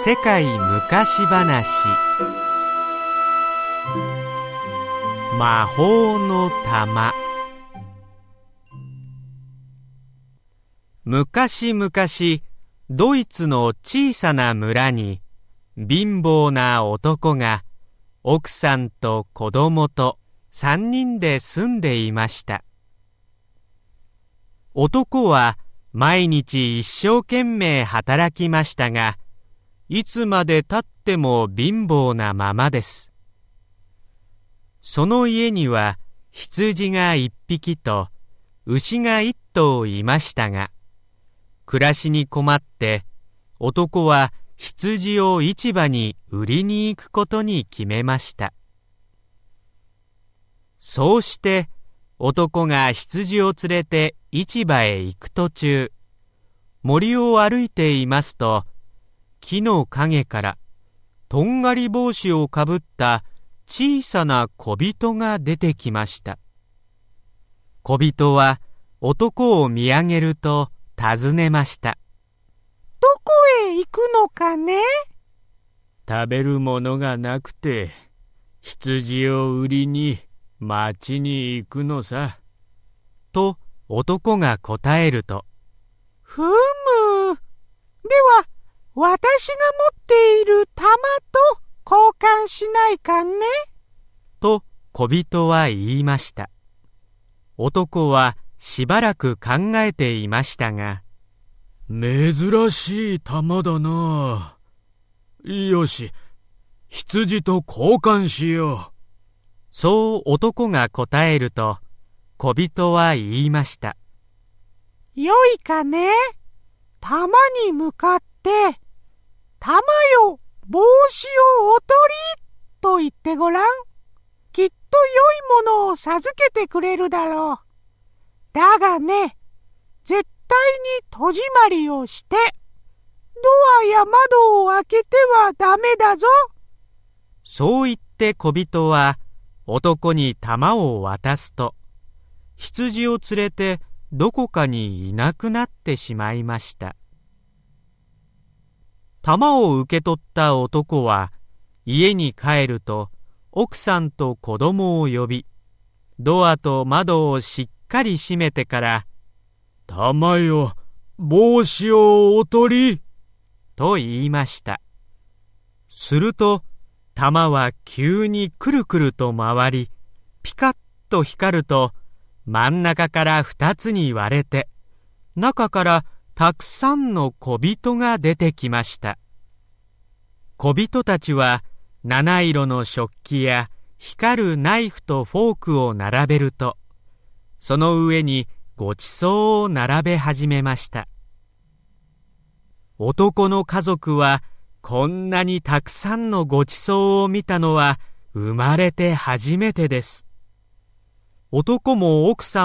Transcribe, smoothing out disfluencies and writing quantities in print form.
世界昔話。魔法の玉。昔々、ドイツの小さな村に貧乏な男が奥さんと子供と3人で住んでいました。男は毎日一生懸命働きましたが、いつまで経っても貧乏なままです。その家には羊が1匹と牛が1頭いましたが、暮らしに困って男は羊を市場に売りに行くことに決めました。そうして男が羊を連れて市場へ行く途中、森を歩いていますと、木の陰からとんがり帽子をかぶった小さな小人が出てきました。小人は男を見上げると尋ねました。 どこへ行くのかね？ 食べるものがなくて、羊を売りに町に行くのさ。 と男が答えると、 ふむ。では、私が持っている玉と交換しないかね？ と小人は言いました。男はしばらく考えていましたが、 珍しい玉だな。よし、羊と交換しよう。 そう男が答えると、小人は言いました。 よいかね？玉に向かって、玉よ、帽子をおとりと言ってごらん。きっと良いものを授けてくれるだろう。だがね、絶対に戸締まりをして、ドアや窓を開けてはダメだぞ。 そう言って小人は男に玉を渡すと、羊を連れてどこかにいなくなってしまいました。玉を受け取った男は家に帰ると奥さんと子供を呼び、ドアと窓をしっかり閉めてから、 玉よ、帽子をおとりと言いました。すると玉は急にくるくると回り、ピカッと光ると真ん中から2つに割れて、中からたくさんの小人が出てきました。小人たちは七色の食器や光るナイフとフォークを並べると、その上にごちそうを並べ始めました。男の家族はこんなにたくさんのごちそうを見たのは生まれて初めてです。男も奥さん